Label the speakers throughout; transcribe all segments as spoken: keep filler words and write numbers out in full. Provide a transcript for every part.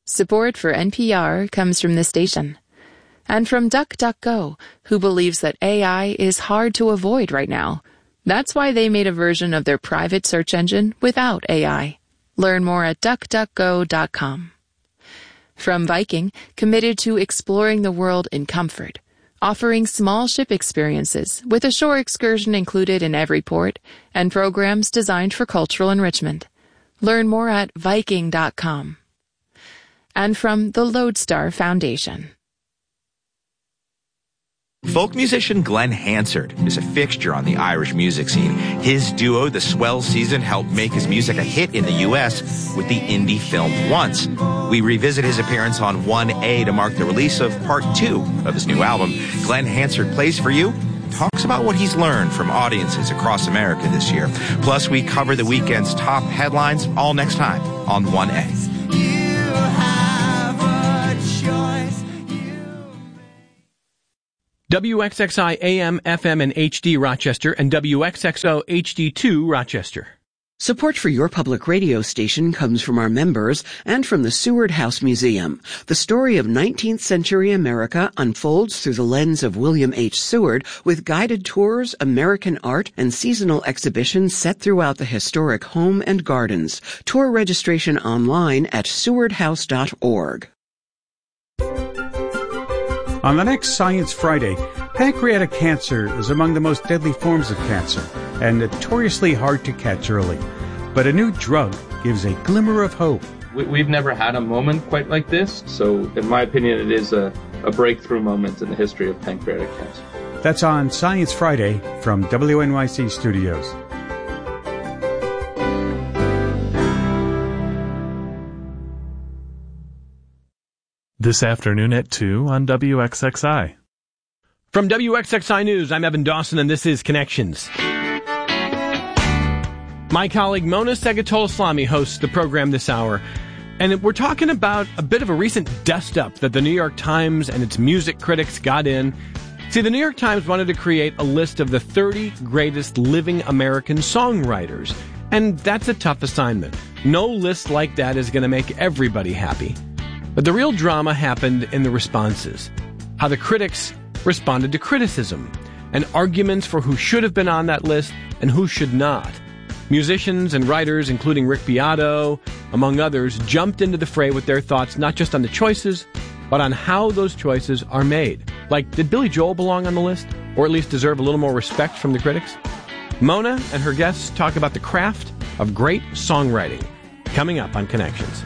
Speaker 1: Support for N P R comes from this station. And from DuckDuckGo, who believes that A I is hard to avoid right now. That's why they made a version of their private search engine without A I. Learn more at duck duck go dot com. From Viking, committed to exploring the world in comfort, offering small ship experiences with a shore excursion included in every port and programs designed for cultural enrichment. Learn more at viking dot com. And from the Lodestar Foundation.
Speaker 2: Folk musician Glenn Hansard is a fixture on the Irish music scene. His duo, The Swell Season, helped make his music a hit in the U S with the indie film Once. We revisit his appearance on one A to mark the release of part two of his new album. Glenn Hansard plays for you, talks about what he's learned from audiences across America this year. Plus, we cover the weekend's top headlines, all next time on one A.
Speaker 3: W X X I A M, F M, and H D Rochester, and W X X O H D two Rochester.
Speaker 4: Support for your public radio station comes from our members and from the Seward House Museum. The story of nineteenth century America unfolds through the lens of William H. Seward with guided tours, American art, and seasonal exhibitions set throughout the historic home and gardens. Tour registration online at seward house dot org.
Speaker 5: On the next Science Friday, pancreatic cancer is among the most deadly forms of cancer and notoriously hard to catch early. But a new drug gives a glimmer of hope.
Speaker 6: We've never had a moment quite like this, so in my opinion it is a, a breakthrough moment in the history of pancreatic cancer.
Speaker 5: That's on Science Friday from W N Y C Studios.
Speaker 7: This afternoon at two on W X X I.
Speaker 3: From W X X I News, I'm Evan Dawson, and this is Connections. My colleague Mona Segatola-Slamy hosts the program this hour, and we're talking about a bit of a recent dust-up that the New York Times and its music critics got in. See, the New York Times wanted to create a list of the thirty greatest living American songwriters, and that's a tough assignment. No list like that is going to make everybody happy. But the real drama happened in the responses, how the critics responded to criticism, and arguments for who should have been on that list and who should not. Musicians and writers, including Rick Beato, among others, jumped into the fray with their thoughts not just on the choices, but on how those choices are made. Like, did Billy Joel belong on the list, or at least deserve a little more respect from the critics? Mona and her guests talk about the craft of great songwriting, coming up on Connections.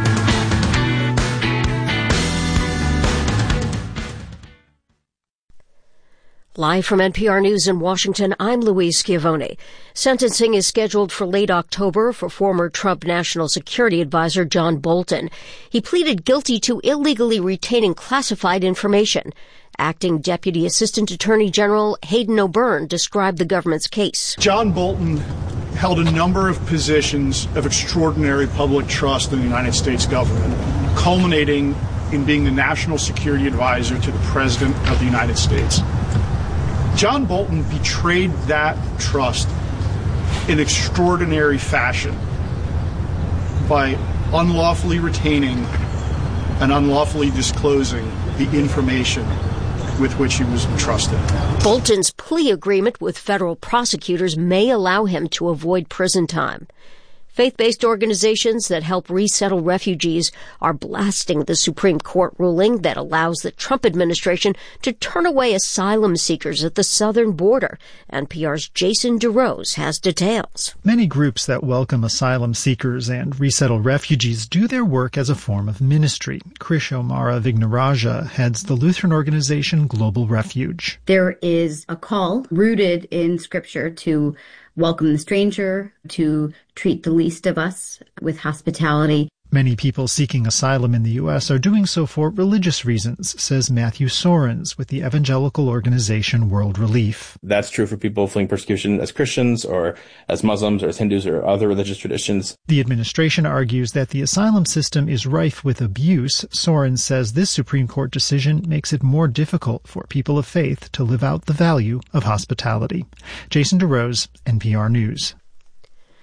Speaker 8: Live from N P R News in Washington, I'm Louise Schiavone. Sentencing is scheduled for late October for former Trump National Security Advisor John Bolton. He pleaded guilty to illegally retaining classified information. Acting Deputy Assistant Attorney General Hayden O'Byrne described the government's case.
Speaker 9: John Bolton held a number of positions of extraordinary public trust in the United States government, culminating in being the National Security Advisor to the President of the United States. John Bolton betrayed that trust in extraordinary fashion by unlawfully retaining and unlawfully disclosing the information with which he was entrusted.
Speaker 8: Bolton's plea agreement with federal prosecutors may allow him to avoid prison time. Faith-based organizations that help resettle refugees are blasting the Supreme Court ruling that allows the Trump administration to turn away asylum seekers at the southern border. N P R's Jason DeRose has details.
Speaker 10: Many groups that welcome asylum seekers and resettle refugees do their work as a form of ministry. Krish O'Mara Vignaraja heads the Lutheran organization Global Refuge.
Speaker 11: There is a call rooted in Scripture to welcome the stranger, to treat the least of us with hospitality.
Speaker 10: Many people seeking asylum in the U S are doing so for religious reasons, says Matthew Sorens with the evangelical organization World Relief.
Speaker 12: That's true for people fleeing persecution as Christians or as Muslims or as Hindus or other religious traditions.
Speaker 10: The administration argues that the asylum system is rife with abuse. Sorens says this Supreme Court decision makes it more difficult for people of faith to live out the value of hospitality. Jason DeRose, N P R News.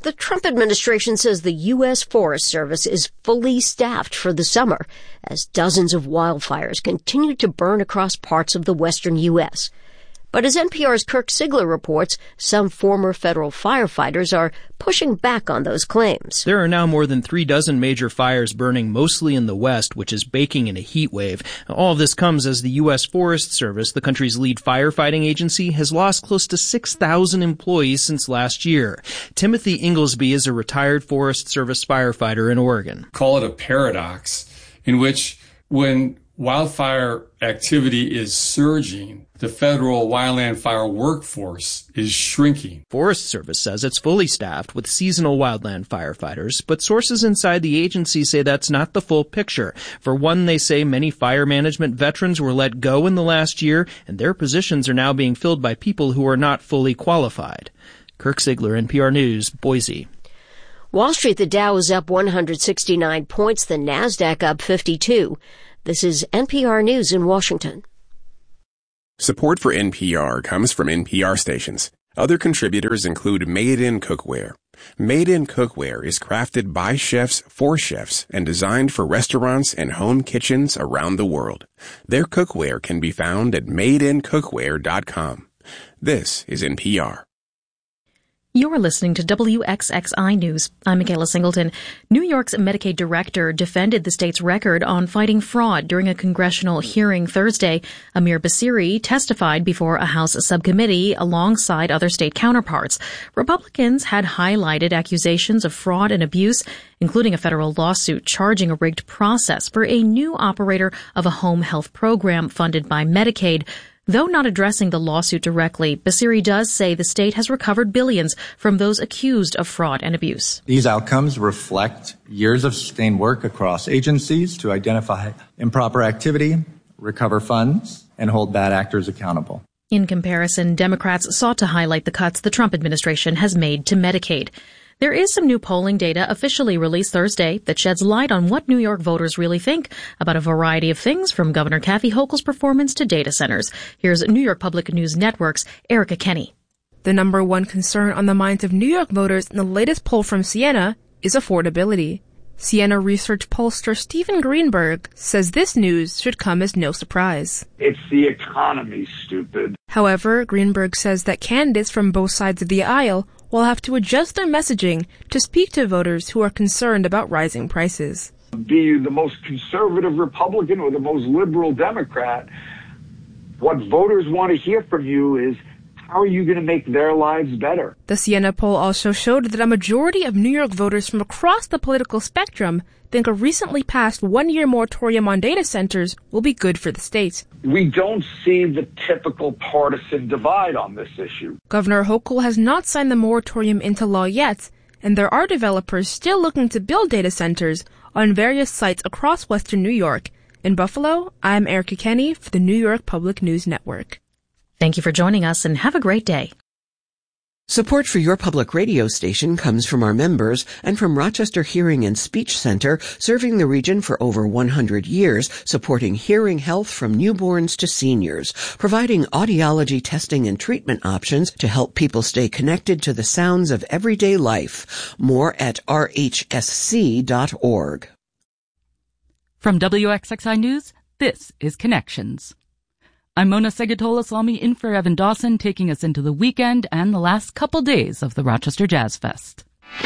Speaker 8: The Trump administration says the U S Forest Service is fully staffed for the summer as dozens of wildfires continue to burn across parts of the western U S. But as N P R's Kirk Siegler reports, some former federal firefighters are pushing back on those claims.
Speaker 13: There are now more than three dozen major fires burning mostly in the West, which is baking in a heat wave. All of this comes as the U S Forest Service, the country's lead firefighting agency, has lost close to six thousand employees since last year. Timothy Inglesby is a retired Forest Service firefighter in Oregon.
Speaker 14: Call it a paradox in which when wildfire activity is surging, the federal wildland fire workforce is shrinking.
Speaker 13: Forest Service says it's fully staffed with seasonal wildland firefighters, but sources inside the agency say that's not the full picture. For one, they say many fire management veterans were let go in the last year, and their positions are now being filled by people who are not fully qualified. Kirk Siegler, N P R News, Boise.
Speaker 8: Wall Street, the Dow is up one hundred sixty-nine points, the NASDAQ up fifty-two. This is N P R News in Washington.
Speaker 15: Support for N P R comes from N P R stations. Other contributors include Made in Cookware. Made in Cookware is crafted by chefs for chefs and designed for restaurants and home kitchens around the world. Their cookware can be found at made in cookware dot com. This is N P R.
Speaker 16: You're listening to W X X I News. I'm Michaela Singleton. New York's Medicaid director defended the state's record on fighting fraud during a congressional hearing Thursday. Amir Basiri testified before a House subcommittee alongside other state counterparts. Republicans had highlighted accusations of fraud and abuse, including a federal lawsuit charging a rigged process for a new operator of a home health program funded by Medicaid. Though not addressing the lawsuit directly, Basiri does say the state has recovered billions from those accused of fraud and abuse.
Speaker 17: These outcomes reflect years of sustained work across agencies to identify improper activity, recover funds, and hold bad actors accountable.
Speaker 16: In comparison, Democrats sought to highlight the cuts the Trump administration has made to Medicaid. There is some new polling data officially released Thursday that sheds light on what New York voters really think about a variety of things, from Governor Kathy Hochul's performance to data centers. Here's New York Public News Network's Erica Kenny.
Speaker 18: The number one concern on the minds of New York voters in the latest poll from Siena is affordability. Siena research pollster Stephen Greenberg says this news should come as no surprise.
Speaker 19: It's the economy, stupid.
Speaker 18: However, Greenberg says that candidates from both sides of the aisle will have to adjust their messaging to speak to voters who are concerned about rising prices.
Speaker 19: Be you the most conservative Republican or the most liberal Democrat, what voters want to hear from you is, how are you going to make their lives better?
Speaker 18: The Siena poll also showed that a majority of New York voters from across the political spectrum think a recently passed one-year moratorium on data centers will be good for the state.
Speaker 19: We don't see the typical partisan divide on this issue.
Speaker 18: Governor Hochul has not signed the moratorium into law yet, and there are developers still looking to build data centers on various sites across western New York. In Buffalo, I'm Erica Kenny for the New York Public News Network.
Speaker 16: Thank you for joining us, and have a great day.
Speaker 4: Support for your public radio station comes from our members and from Rochester Hearing and Speech Center, serving the region for over one hundred years, supporting hearing health from newborns to seniors, providing audiology testing and treatment options to help people stay connected to the sounds of everyday life. More at r h s c dot org.
Speaker 20: From W X X I News, this is Connections. I'm Mona Segatola-Salmi in for Evan Dawson, taking us into the weekend and the last couple days of the Rochester Jazz Fest.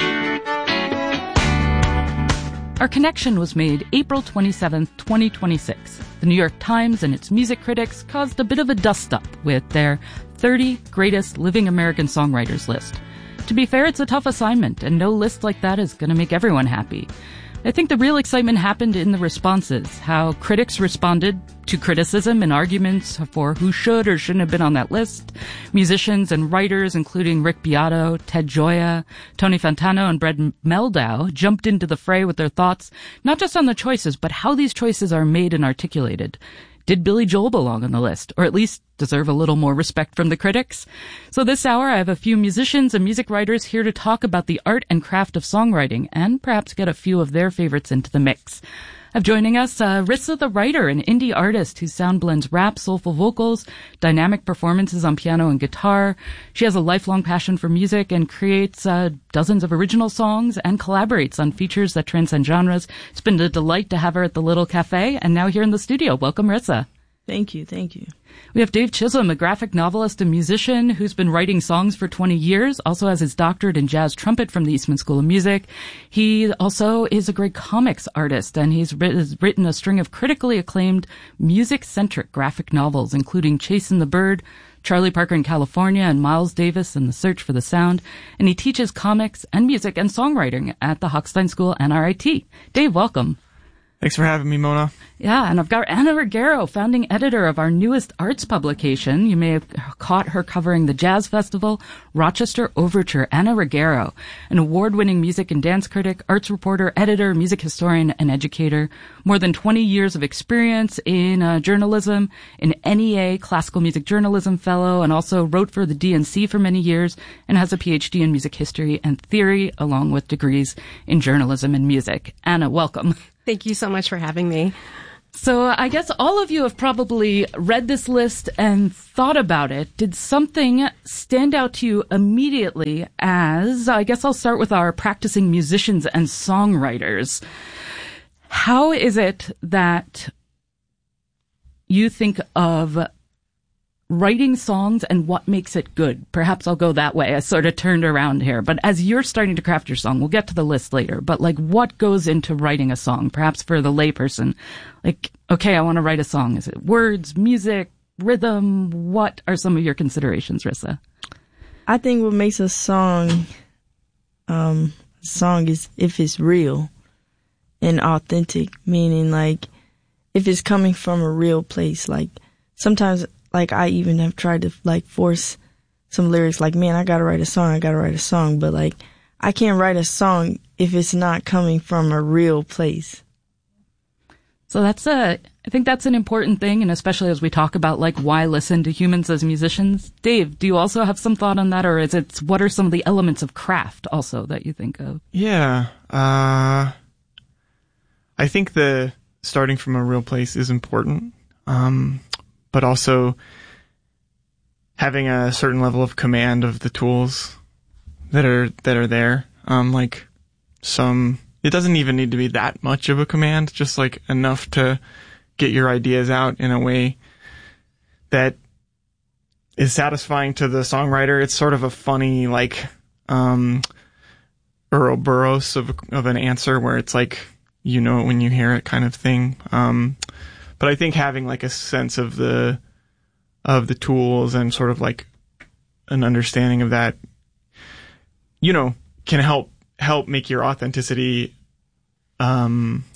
Speaker 20: Our connection was made April twenty-seventh, twenty twenty-six. The New York Times and its music critics caused a bit of a dust-up with their thirty Greatest Living American Songwriters list. To be fair, it's a tough assignment, and no list like that is going to make everyone happy. I think the real excitement happened in the responses, how critics responded to criticism and arguments for who should or shouldn't have been on that list. Musicians and writers, including Rick Beato, Ted Gioia, Tony Fantano, and Brett Meldau, jumped into the fray with their thoughts, not just on the choices, but how these choices are made and articulated. Did Billy Joel belong on the list, or at least deserve a little more respect from the critics? So this hour, I have a few musicians and music writers here to talk about the art and craft of songwriting, and perhaps get a few of their favorites into the mix. Have joining us, uh, Rissa the writer, an indie artist whose sound blends rap, soulful vocals, dynamic performances on piano and guitar. She has a lifelong passion for music and creates uh, dozens of original songs and collaborates on features that transcend genres. It's been a delight to have her at the Little Cafe and now here in the studio. Welcome, Rissa.
Speaker 21: Thank you, thank you.
Speaker 20: We have Dave Chisholm, a graphic novelist and musician who's been writing songs for twenty years, also has his doctorate in jazz trumpet from the Eastman School of Music. He also is a great comics artist, and he's written a string of critically acclaimed music-centric graphic novels, including Chasing the Bird, Charlie Parker in California, and Miles Davis and the Search for the Sound. And he teaches comics and music and songwriting at the Hochstein School N R I T. Dave, welcome.
Speaker 22: Thanks for having me, Mona.
Speaker 20: Yeah, and I've got Anna Ruggiero, founding editor of our newest arts publication. You may have caught her covering the Jazz Festival, Rochester Overture. Anna Ruggiero, an award-winning music and dance critic, arts reporter, editor, music historian, and educator. More than twenty years of experience in uh, journalism, an N E A classical music journalism fellow, and also wrote for the D N C for many years, and has a P H D in music history and theory, along with degrees in journalism and music. Anna, welcome.
Speaker 23: Thank you so much for having me.
Speaker 20: So I guess all of you have probably read this list and thought about it. Did something stand out to you immediately as, I guess I'll start with our practicing musicians and songwriters. How is it that you think of writing songs and what makes it good? Perhaps I'll go that way. I sort of turned around here. But as you're starting to craft your song, we'll get to the list later, but like what goes into writing a song? Perhaps for the layperson, like, okay, I want to write a song. Is it words, music, rhythm? What are some of your considerations, Rissa?
Speaker 21: I think what makes a song, um, song is if it's real and authentic, meaning like if it's coming from a real place. Like sometimes Like, I even have tried to, like, force some lyrics, like, man, I gotta write a song, I gotta write a song, but, like, I can't write a song if it's not coming from a real place.
Speaker 20: So that's a, I think that's an important thing, and especially as we talk about, like, why listen to humans as musicians. Dave, do you also have some thought on that, or is it, what are some of the elements of craft also that you think of?
Speaker 22: Yeah, uh, I think the starting from a real place is important. Um, but also having a certain level of command of the tools that are that are there. Um, like some, it doesn't even need to be that much of a command, just like enough to get your ideas out in a way that is satisfying to the songwriter. It's sort of a funny, like, um, Ouroboros of of an answer where it's like, you know it when you hear it kind of thing. Um, But I think having like a sense of the of the tools and sort of like an understanding of that, you know, can help help make your authenticity um,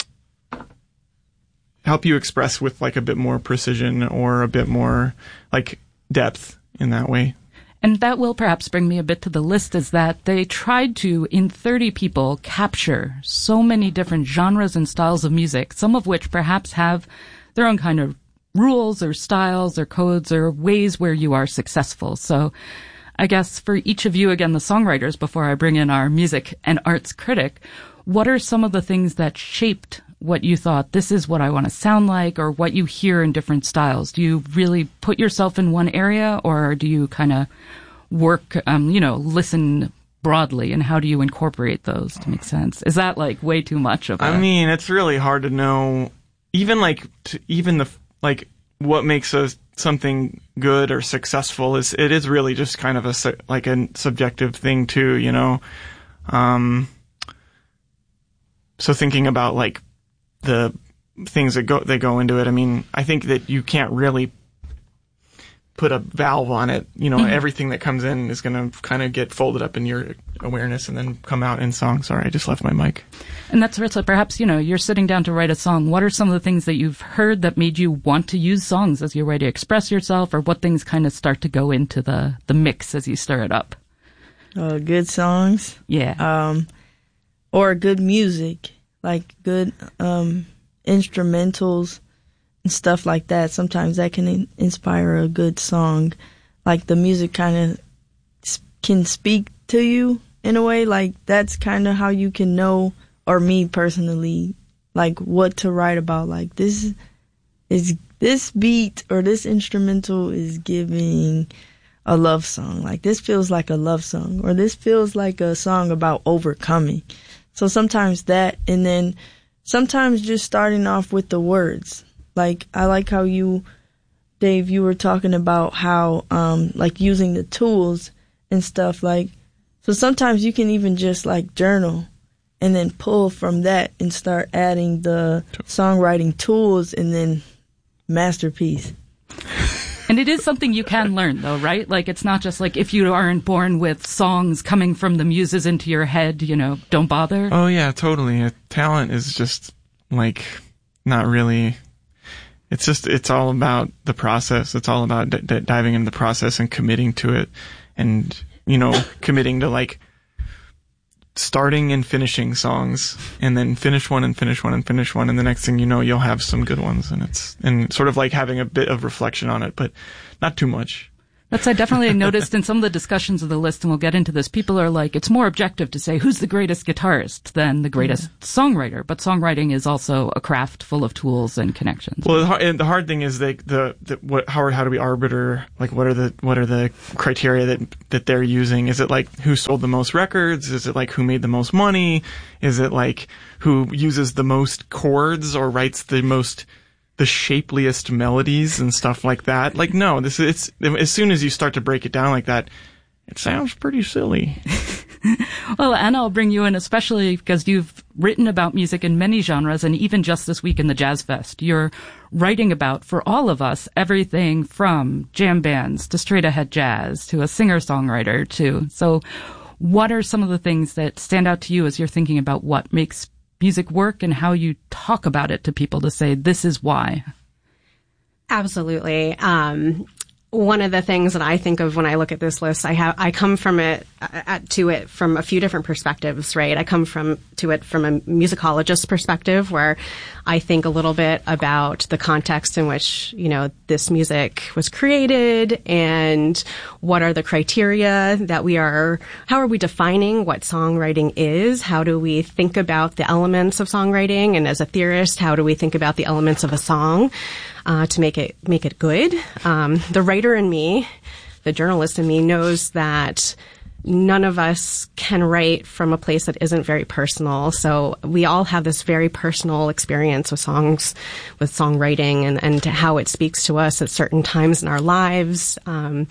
Speaker 22: help you express with like a bit more precision or a bit more like depth in that way.
Speaker 20: And that will perhaps bring me a bit to the list, is that they tried to, in thirty people, capture so many different genres and styles of music, some of which perhaps have their own kind of rules or styles or codes or ways where you are successful. So I guess for each of you, again, the songwriters, before I bring in our music and arts critic, what are some of the things that shaped what you thought, this is what I want to sound like, or what you hear in different styles? Do you really put yourself in one area, or do you kind of work, um, you know, listen broadly, and how do you incorporate those to make sense? Is that like way too much of a...
Speaker 22: I mean, it's really hard to know. Even like, to, even the, like, what makes a, something good or successful is, it is really just kind of a, like a subjective thing too, you know? Um, so thinking about like the things that go, that go into it, I mean, I think that you can't really put a valve on it. You know, mm-hmm. Everything that comes in is going to kind of get folded up in your awareness and then come out in song. Sorry, I just left my mic.
Speaker 20: And that's Rissa, perhaps, you know, you're sitting down to write a song. What are some of the things that you've heard that made you want to use songs as your way to express yourself, or what things kind of start to go into the, the mix as you stir it up?
Speaker 21: Uh, good songs.
Speaker 20: Yeah.
Speaker 21: Um, or good music, like good um, instrumentals and stuff like that. Sometimes that can in- inspire a good song. Like the music kind of sp- can speak to you in a way. Like that's kind of how you can know, or me personally, like what to write about. Like this is this beat or this instrumental is giving a love song. Like this feels like a love song, or this feels like a song about overcoming. So sometimes that, and then sometimes just starting off with the words. Like I like how you, Dave, you were talking about how um like using the tools and stuff. Like so sometimes you can even just like journal and then pull from that and start adding the songwriting tools and then masterpiece.
Speaker 20: And it is something you can learn, though, right? Like, it's not just like if you aren't born with songs coming from the muses into your head, you know, don't bother.
Speaker 22: Oh, yeah, totally. A talent is just, like, not really... It's just, it's all about the process. It's all about d- d- diving into the process and committing to it. And, you know, committing to, like, starting and finishing songs, and then finish one and finish one and finish one, and the next thing you know, you'll have some good ones, and it's and sort of like having a bit of reflection on it, but not too much.
Speaker 20: That's I definitely noticed in some of the discussions of the list, and we'll get into this. People are like, it's more objective to say who's the greatest guitarist than the greatest yeah. songwriter, but songwriting is also a craft full of tools and connections.
Speaker 22: Well, the hard, and the hard thing is they, the the what how how do we arbiter, like what are the what are the criteria that that they're using? Is it like who sold the most records? Is it like who made the most money? Is it like who uses the most chords or writes the most the shapeliest melodies and stuff like that? Like, no, this it's as soon as you start to break it down like that, it sounds pretty silly.
Speaker 20: Well, Anna, I'll bring you in, especially because you've written about music in many genres, and even just this week in the Jazz Fest, you're writing about, for all of us, everything from jam bands to straight ahead jazz to a singer-songwriter to. So what are some of the things that stand out to you as you're thinking about what makes music work and how you talk about it to people to say, this is why?
Speaker 23: Absolutely. Um, one of the things that I think of when I look at this list, I have, I come from it, uh, to it from a few different perspectives, right? I come from, to it from a musicologist perspective, where I think a little bit about the context in which, you know, this music was created and what are the criteria that we are, how are we defining what songwriting is? How do we think about the elements of songwriting? And as a theorist, how do we think about the elements of a song? Uh, to make it make it good. Um, the writer in me, the journalist in me, knows that none of us can write from a place that isn't very personal. So we all have this very personal experience with songs, with songwriting, and, and how it speaks to us at certain times in our lives, um,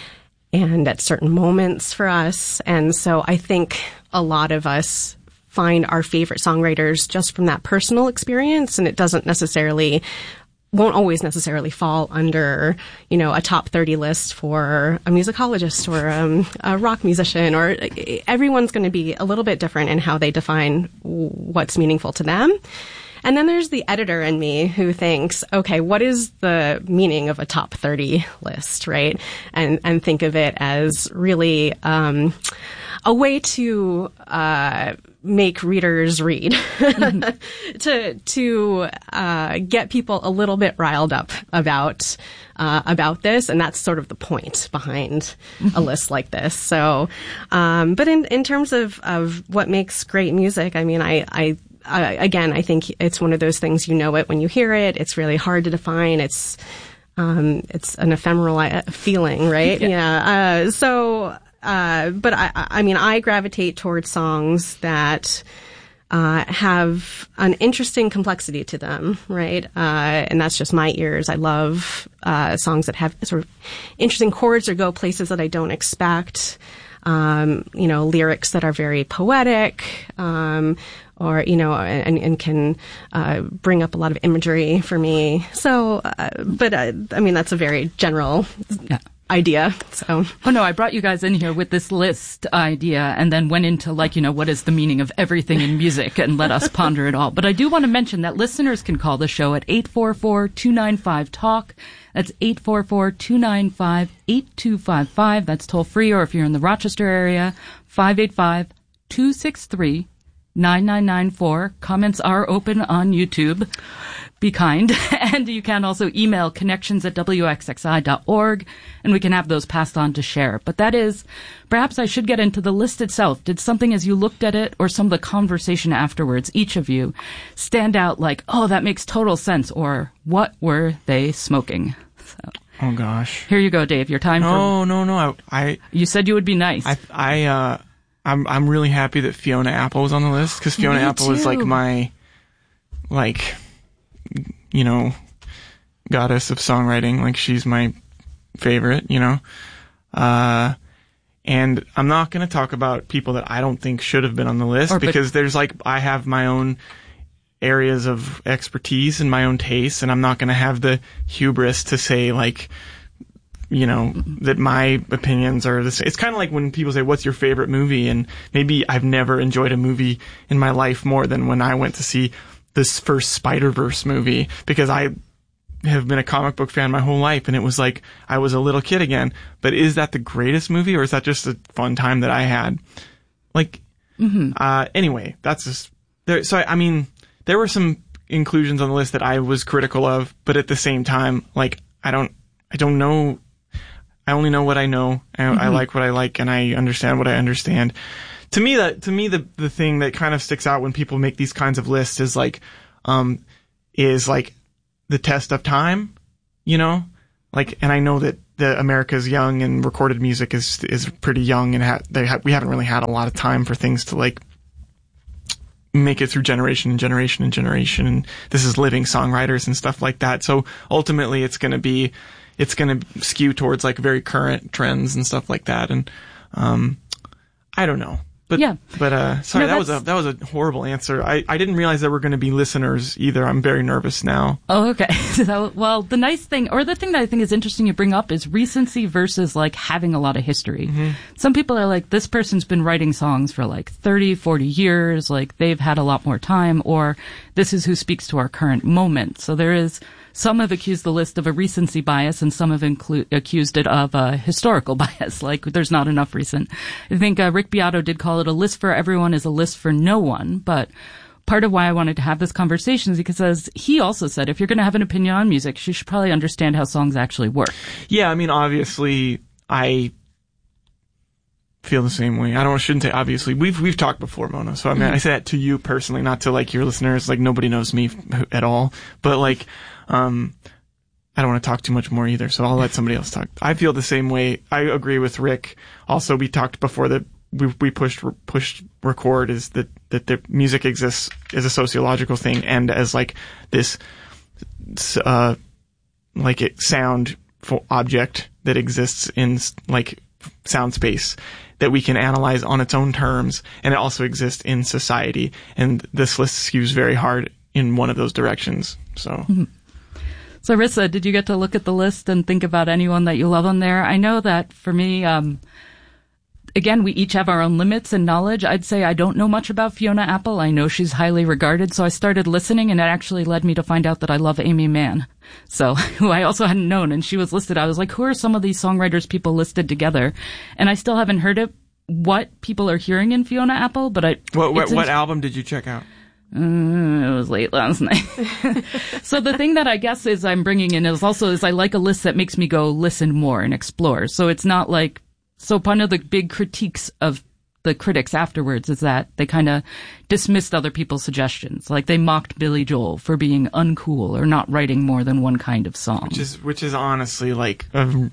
Speaker 23: and at certain moments for us. And so I think a lot of us find our favorite songwriters just from that personal experience, and it doesn't necessarily won't always necessarily fall under, you know, a top thirty list for a musicologist or um, a rock musician, or everyone's going to be a little bit different in how they define what's meaningful to them. And then there's the editor in me who thinks, okay, what is the meaning of a top thirty list, right? And and think of it as really um, a way to uh, make readers read, mm-hmm. to to uh, get people a little bit riled up about uh, about this, and that's sort of the point behind mm-hmm. a list like this. So, um, but in in terms of of what makes great music, I mean, I I. Uh, again, I think it's one of those things, you know it when you hear it. It's really hard to define. It's um, it's an ephemeral feeling, right? Yeah. yeah. Uh, so, uh, but I, I mean, I gravitate towards songs that uh, have an interesting complexity to them, right? Uh, and that's just my ears. I love uh, songs that have sort of interesting chords or go places that I don't expect. Um, you know, lyrics that are very poetic, um, or, you know, and, and can uh, bring up a lot of imagery for me. So, uh, but uh, I mean, that's a very general yeah. idea. So,
Speaker 20: oh no, I brought you guys in here with this list idea, and then went into like, you know, what is the meaning of everything in music, and let us ponder it all. But I do want to mention that listeners can call the show at eight four four, two nine five, talk. That's eight four four, two nine five, eight two five five. That's toll free, or if you're in the Rochester area, five eight five, two six three, nine nine nine four. Comments are open on YouTube. be kind. And you can also email connections at w x x i dot org, and we can have those passed on to share. But that is, perhaps I should get into the list itself. Did something as you looked at it, or some of the conversation afterwards, each of you, stand out like, oh, that makes total sense, or what were they smoking? So.
Speaker 22: Oh gosh.
Speaker 20: Here you go, Dave. Your time.
Speaker 22: No,
Speaker 20: for...
Speaker 22: no, no. I, I.
Speaker 20: You said you would be nice.
Speaker 22: I, I, uh, I'm, I'm really happy that Fiona Apple was on the list, because Fiona
Speaker 20: Me
Speaker 22: Apple
Speaker 20: too.
Speaker 22: is like my, like, you know, goddess of songwriting. Like, she's my favorite, you know. Uh, and I'm not going to talk about people that I don't think should have been on the list, or, because there's like, I have my own areas of expertise and my own tastes, and I'm not going to have the hubris to say, like, you know, that my opinions are the same. It's kind of like when people say, what's your favorite movie? And maybe I've never enjoyed a movie in my life more than when I went to see this first Spider-Verse movie, because I have been a comic book fan my whole life, and it was like I was a little kid again. But is that the greatest movie, or is that just a fun time that I had? Like, mm-hmm. uh, anyway, that's just there. So, I, I mean, there were some inclusions on the list that I was critical of, but at the same time, like, I don't, I don't know. I only know what I know. I, mm-hmm. I like what I like, and I understand what I understand. To me, that to me, the the thing that kind of sticks out when people make these kinds of lists is like, um, is like the test of time, you know, like, and I know that the America's young and recorded music is is pretty young, and ha- they ha- we haven't really had a lot of time for things to like make it through generation and generation and generation, and this is living songwriters and stuff like that. So ultimately, it's going to be, it's going to skew towards like very current trends and stuff like that, and um, I don't know. But, yeah. but, uh, sorry, no, that was a, that was a horrible answer. I, I didn't realize there were going to be listeners either. I'm very nervous now.
Speaker 20: Oh, okay. So, well, the nice thing, or the thing that I think is interesting you bring up is recency versus like having a lot of history. Mm-hmm. Some people are like, this person's been writing songs for like thirty, forty years, like they've had a lot more time, or this is who speaks to our current moment. So there is, some have accused the list of a recency bias, and some have inclu- accused it of a historical bias, like there's not enough recent. I think uh, Rick Beato did call it a list for everyone is a list for no one, but part of why I wanted to have this conversation is because, as he also said, if you're going to have an opinion on music, you should probably understand how songs actually work.
Speaker 22: Yeah, I mean, obviously, I feel the same way. I don't shouldn't say obviously. We've we've talked before, Mona. So I mean, mm-hmm. I say that to you personally, not to like your listeners. Like nobody knows me at all, but like. Um, I don't want to talk too much more either, so I'll let somebody else talk. I feel the same way. I agree with Rick. Also, we talked before that we we pushed pushed record is that that the music exists as a sociological thing and as like this uh like it sound object that exists in like sound space that we can analyze on its own terms, and it also exists in society. And this list skews very hard in one of those directions. So. Mm-hmm.
Speaker 20: So, Rissa, did you get to look at the list and think about anyone that you love on there? I know that for me, um, again, we each have our own limits and knowledge. I'd say I don't know much about Fiona Apple. I know she's highly regarded, so I started listening, and it actually led me to find out that I love Amy Mann. So, who I also hadn't known, and she was listed. I was like, who are some of these songwriters people listed together? And I still haven't heard it, what people are hearing in Fiona Apple, but I...
Speaker 22: What, what, what album did you check out?
Speaker 20: Mm, it was late last night. So the thing that I guess is I'm bringing in is also is I like a list that makes me go listen more and explore. So it's not like, so one of the big critiques of the critics afterwards is that they kind of dismissed other people's suggestions. Like they mocked Billy Joel for being uncool or not writing more than one kind of song.
Speaker 22: Which is, which is honestly like, um,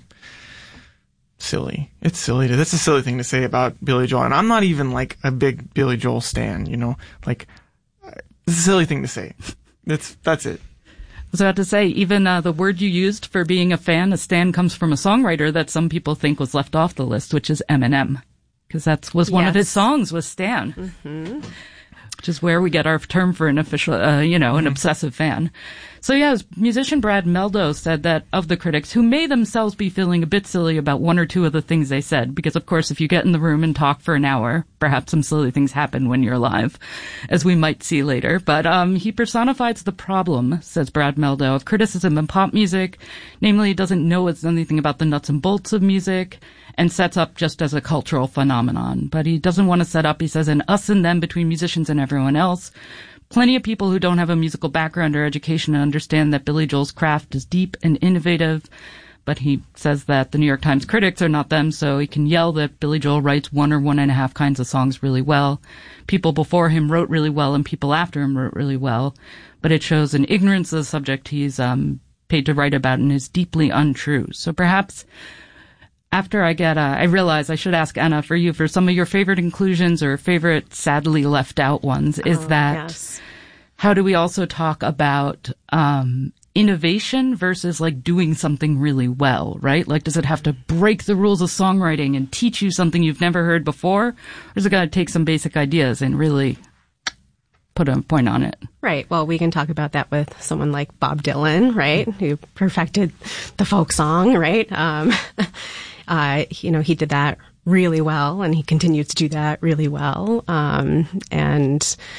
Speaker 22: silly. It's silly. To, that's a silly thing to say about Billy Joel. And I'm not even like a big Billy Joel stan, you know, like, it's a silly thing to say. That's that's it.
Speaker 20: I was about to say, even uh, the word you used for being a fan, a stan, comes from a songwriter that some people think was left off the list, which is Eminem. Because that was one yes. of his songs, was Stan. Mm-hmm. Which is where we get our term for an official, uh, you know, an mm-hmm. obsessive fan. So yeah, musician Brad Meldo said that of the critics, who may themselves be feeling a bit silly about one or two of the things they said, because of course if you get in the room and talk for an hour, perhaps some silly things happen when you're live, as we might see later. But um he personifies the problem, says Brad Meldo, of criticism in pop music. Namely, he doesn't know anything about the nuts and bolts of music, and sets up just as a cultural phenomenon. But he doesn't want to set up, he says, an us and them between musicians and everyone else. plenty of people who don't have a musical background or education understand that Billy Joel's craft is deep and innovative, but he says that the New York Times critics are not them, so he can yell that Billy Joel writes one or one and a half kinds of songs really well. People before him wrote really well, and people after him wrote really well, but it shows an ignorance of the subject he's um, paid to write about and is deeply untrue. So perhaps after I get, uh, I realize I should ask Anna for you for some of your favorite inclusions or favorite sadly left out ones. Is
Speaker 23: oh,
Speaker 20: that
Speaker 23: yes.
Speaker 20: How do we also talk about um, innovation versus like doing something really well, right? Like, does it have to break the rules of songwriting and teach you something you've never heard before, or is it got to take some basic ideas and really put a point on it?
Speaker 23: Right. Well, we can talk about that with someone like Bob Dylan, right, who perfected the folk song, right? Um, Uh, you know, he did that really well, and he continues to do that really well. Um, and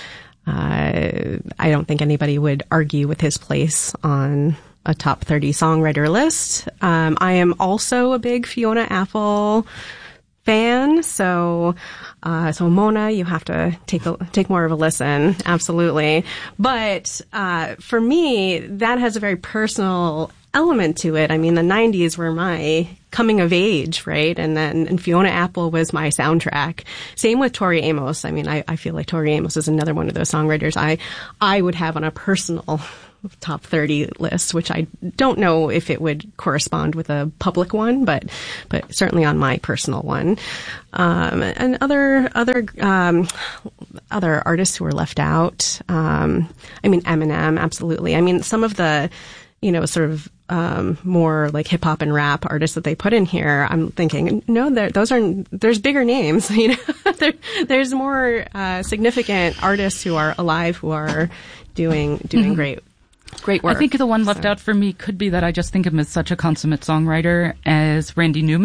Speaker 23: uh, I don't think anybody would argue with his place on a top thirty songwriter list. Um, I am also a big Fiona Apple fan, so uh, so Mona, you have to take a, take more of a listen, absolutely. But uh, for me, that has a very personal element to it. I mean, the nineties were my coming of age, right? And then and Fiona Apple was my soundtrack. Same with Tori Amos. I mean, I, I feel like Tori Amos is another one of those songwriters I I would have on a personal top thirty list, which I don't know if it would correspond with a public one, but but certainly on my personal one. Um, and other other um, other artists who were left out. Um, I mean, Eminem, absolutely. I mean, some of the, you know, sort of um, more like hip hop and rap artists that they put in here, I'm thinking, no, those are, there's bigger names, you know, there, there's more uh, significant artists who are alive who are doing doing mm-hmm. great. Great work.
Speaker 20: I think the one left so. out for me could be that I just think of him as such a consummate songwriter as Randy Newman.